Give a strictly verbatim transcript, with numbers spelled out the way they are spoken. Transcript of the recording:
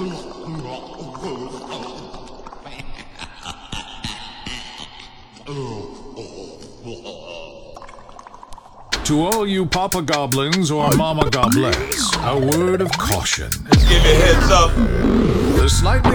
To all you Papa Goblins or Mama Goblets, a word of caution. Give me a heads up. The slightly